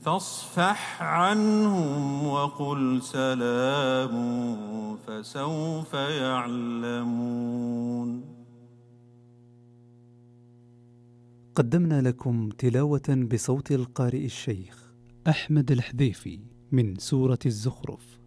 فاصفح عنهم وقل سلام فسوف يعلمون. قدمنا لكم تلاوة بصوت القارئ الشيخ أحمد الحذيفي من سورة الزخرف.